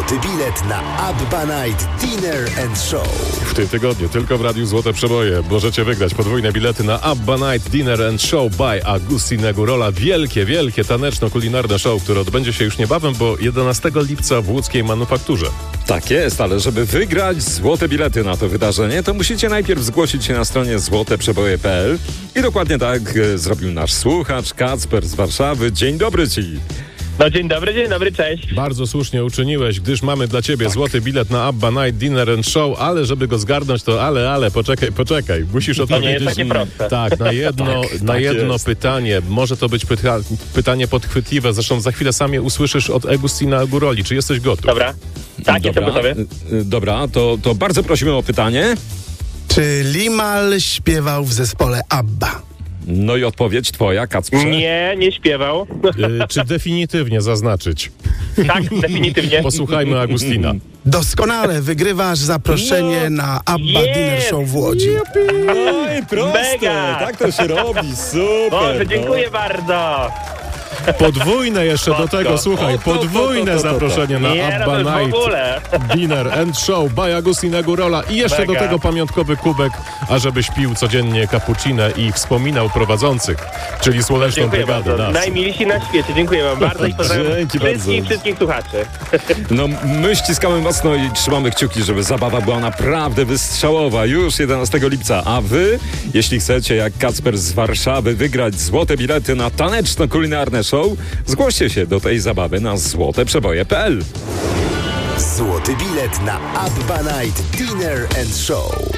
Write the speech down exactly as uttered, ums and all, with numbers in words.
Złoty bilet na Abba Night Dinner and Show. W tym tygodniu tylko w Radiu Złote Przeboje możecie wygrać podwójne bilety na Abba Night Dinner and Show by Agustin Gurola. Wielkie, wielkie taneczno-kulinarne show, które odbędzie się już niebawem, bo jedenastego lipca w łódzkiej Manufakturze. Tak jest, ale żeby wygrać złote bilety na to wydarzenie, to musicie najpierw zgłosić się na stronie złote przeboje kropka p l i dokładnie tak e, zrobił nasz słuchacz Kacper z Warszawy. Dzień dobry ci. No dzień dobry, dzień dobry, cześć. Bardzo słusznie uczyniłeś, gdyż mamy dla ciebie tak. złoty bilet na Abba Night Dinner and Show, ale żeby go zgarnąć, to ale, ale, poczekaj, poczekaj. Musisz odpowiedzieć... To nie jest takie proste. Tak, na jedno, tak, na tak jedno jest. pytanie. Może to być pyta- pytanie podchwytliwe, zresztą za chwilę sam je usłyszysz od Agustina Guroli. Czy jesteś gotów? Dobra. Tak, Dobra, jestem gotowy. y, Dobra, to, to bardzo prosimy o pytanie. Czy Limal śpiewał w zespole Abba? No i odpowiedź twoja, Kacprze. Nie, nie śpiewał. Y, czy definitywnie zaznaczyć? Tak, definitywnie. Posłuchajmy Agustina. Doskonale, wygrywasz zaproszenie No. na Abba Jest. Dinner Show w Łodzi. No i proste, Mega. tak to się robi, super. Boże, dziękuję bardzo. Podwójne jeszcze do Spoko. tego, słuchaj, O, to, to, podwójne to, to, to, to. zaproszenie na Nie, Abba no to w Night ogóle. Dinner and Show by Agustina Gurola i jeszcze Mega. do tego pamiątkowy kubek, ażebyś pił codziennie cappuccino i wspominał prowadzących, czyli Słoneczną Dziękuję Brygadę bardzo. nas. Najmilsi na świecie. Dziękuję wam bardzo i pozdrawiam Dzięki wszystkich, bardzo. wszystkich słuchaczy. No my ściskamy mocno i trzymamy kciuki, żeby zabawa była naprawdę wystrzałowa już jedenastego lipca, a wy, jeśli chcecie jak Kacper z Warszawy wygrać złote bilety na taneczno-kulinarne show, zgłoście się do tej zabawy na złote przeboje kropka p l. Złoty bilet na Abba Night Dinner and Show.